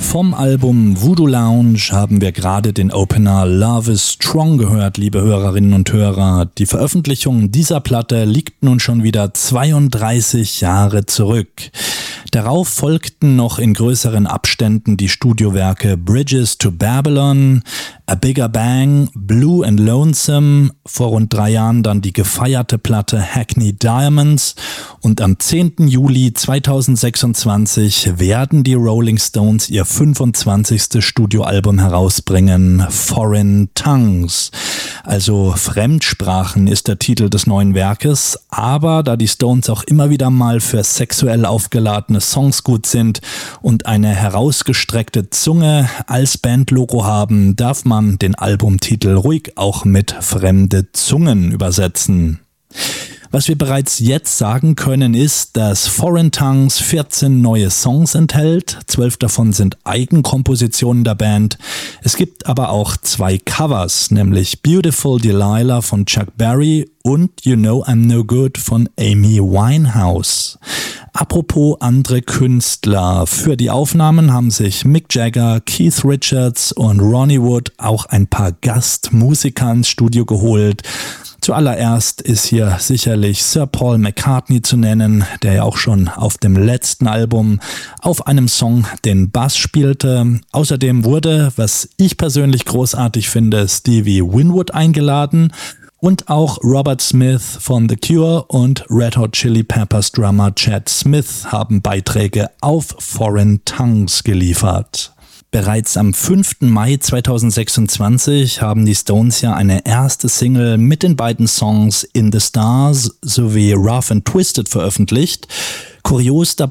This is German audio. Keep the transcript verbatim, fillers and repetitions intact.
Vom Album Voodoo Lounge haben wir gerade den Opener Love is Strong gehört, liebe Hörerinnen und Hörer. Die Veröffentlichung dieser Platte liegt nun schon wieder zweiunddreißig Jahre zurück. Darauf folgten noch in größeren Abständen die Studiowerke Bridges to Babylon, A Bigger Bang, Blue and Lonesome, vor rund drei Jahren dann die gefeierte Platte Hackney Diamonds und am zehnten Juli zweitausendsechsundzwanzig werden die Rolling Stones ihr fünfundzwanzigstes Studioalbum herausbringen, Foreign Tongues. Also Fremdsprachen ist der Titel des neuen Werkes, aber da die Stones auch immer wieder mal für sexuell aufgeladene Songs gut sind und eine herausgestreckte Zunge als Bandlogo haben, darf man den Albumtitel ruhig auch mit fremde Zungen übersetzen. Was wir bereits jetzt sagen können, ist, dass Foreign Tongues vierzehn neue Songs enthält. zwölf davon sind Eigenkompositionen der Band. Es gibt aber auch zwei Covers, nämlich Beautiful Delilah von Chuck Berry und You Know I'm No Good von Amy Winehouse. Apropos andere Künstler. Für die Aufnahmen haben sich Mick Jagger, Keith Richards und Ronnie Wood auch ein paar Gastmusiker ins Studio geholt. Zuallererst ist hier sicherlich Sir Paul McCartney zu nennen, der ja auch schon auf dem letzten Album auf einem Song den Bass spielte. Außerdem wurde, was ich persönlich großartig finde, Stevie Winwood eingeladen und auch Robert Smith von The Cure und Red Hot Chili Peppers Drummer Chad Smith haben Beiträge auf Foreign Tongues geliefert. Bereits am fünften Mai zweitausendsechsundzwanzig haben die Stones ja eine erste Single mit den beiden Songs In the Stars sowie Rough and Twisted veröffentlicht. Kurios dabei